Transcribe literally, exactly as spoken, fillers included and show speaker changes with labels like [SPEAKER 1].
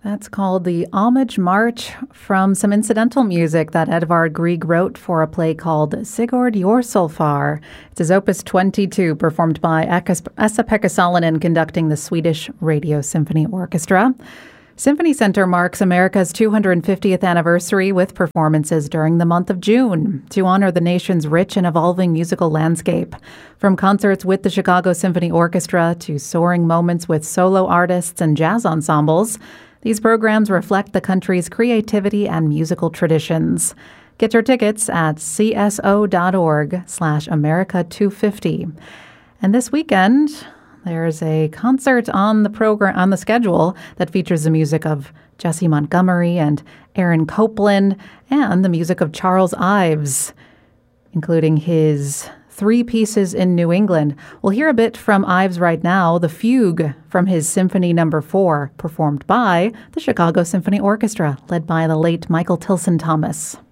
[SPEAKER 1] That's called the Homage March from some incidental music that Edvard Grieg wrote for a play called Sigurd Jorsalfar. It's his opus twenty-two, performed by Esa-Pekka Salonen, conducting the Swedish Radio Symphony Orchestra. Symphony Center marks America's two hundred fiftieth anniversary with performances during the month of June to honor the nation's rich and evolving musical landscape. From concerts with the Chicago Symphony Orchestra to soaring moments with solo artists and jazz ensembles, these programs reflect the country's creativity and musical traditions. Get your tickets at cso.org slash America 250. And this weekend, there's a concert on the program on the schedule that features the music of Jesse Montgomery and Aaron Copland and the music of Charles Ives, including his three pieces in New England. We'll hear a bit from Ives right now, the fugue from his Symphony Number Four, performed by the Chicago Symphony Orchestra, led by the late Michael Tilson Thomas.